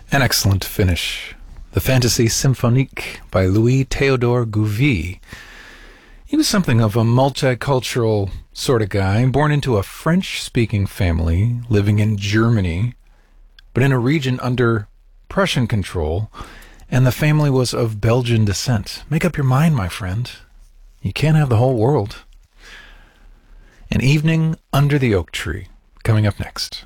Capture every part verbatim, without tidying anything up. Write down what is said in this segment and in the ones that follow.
An excellent finish. The Fantasy Symphonique by Louis Théodore Gouvy. He was something of a multicultural sort of guy, born into a French-speaking family living in Germany, but in a region under Prussian control, and the family was of Belgian descent. Make up your mind, my friend. You can't have the whole world. An Evening Under the Oak Tree, coming up next.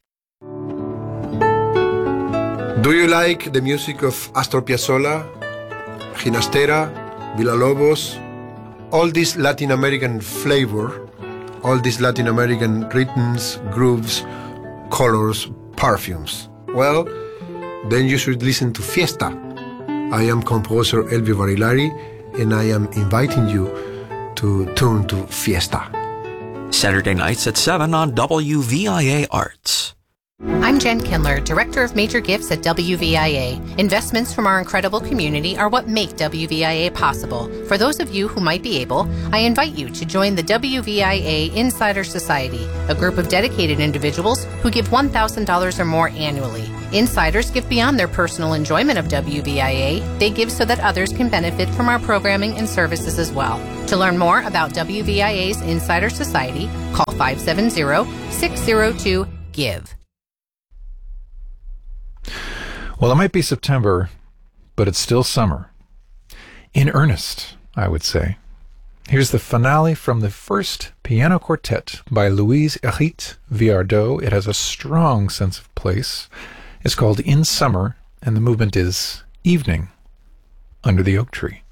Do you like the music of Astor Piazzolla, Ginastera, Villalobos, all this Latin American flavor, all these Latin American rhythms, grooves, colors, perfumes? Well, then you should listen to Fiesta. I am composer Elvio Barilari, and I am inviting you to tune to Fiesta. Saturday nights at seven on W V I A Arts. I'm Jen Kindler, Director of Major Gifts at W V I A. Investments from our incredible community are what make W V I A possible. For those of you who might be able, I invite you to join the W V I A Insider Society, a group of dedicated individuals who give one thousand dollars or more annually. Insiders give beyond their personal enjoyment of W V I A. They give so that others can benefit from our programming and services as well. To learn more about W V I A's Insider Society, call five seven zero, six zero two, GIVE. Well, it might be September, but it's still summer. In earnest, I would say. Here's the finale from the first piano quartet by Louise-Hérite Viardot. It has a strong sense of place. It's called In Summer, and the movement is Evening Under the Oak Tree.